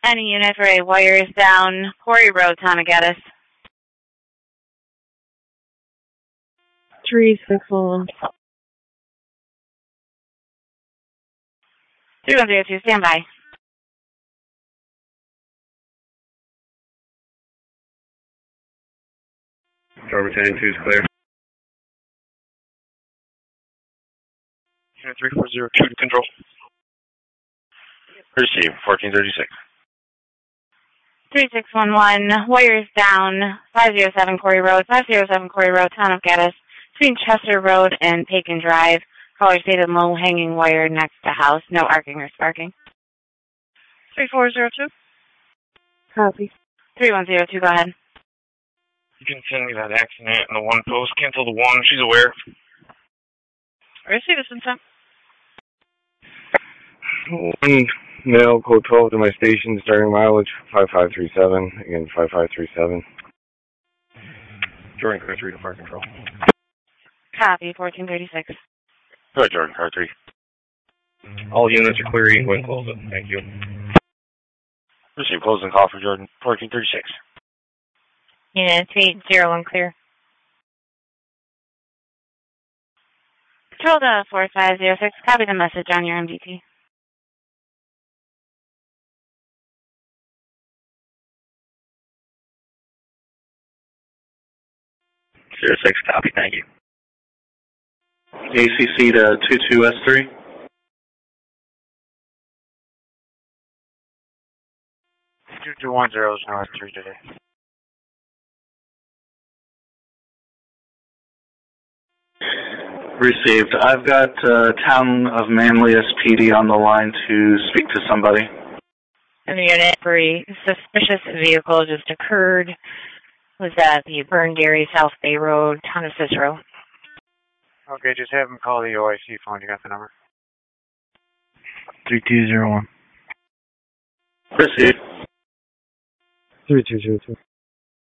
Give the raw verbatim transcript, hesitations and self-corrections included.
Any unit for a wires down Quarry Road, Tomagattis. three six one. three one zero two, stand by. Driver ten two is clear. Unit three four zero two to control. Receive, fourteen thirty-six. three six one one, wires down, five oh seven Quarry Road, five oh seven Quarry Road, Town of Gaddis, between Chester Road and Paikin Drive. Caller stated low hanging wire next to house, no arcing or sparking. three four zero two. Copy. three one zero two, go ahead. You can send me that accident and the one post. Cancel the one. She's aware. Receive this intent. One male, code twelve to my station, starting mileage five five three seven. Again, five five three seven. Jordan, car three to fire control. Copy, fourteen thirty-six. Go ahead, Jordan, car three. All units are clear. You can close it. Thank you. Receive, closing call for Jordan, fourteen thirty-six. Unit three zero one clear. Control to four five zero six, copy the message on your M D T. zero six, copy, thank you. A C C to two two S three. two two one zero is now S three today. Received. I've got uh, Town of Manly S P D on the line to speak to somebody. And the unit for a suspicious vehicle just occurred was at the Burn-Gary South Bay Road, Town of Cicero. Okay, just have him call the O I C phone. You got the number? three two zero one. Received. three two zero two.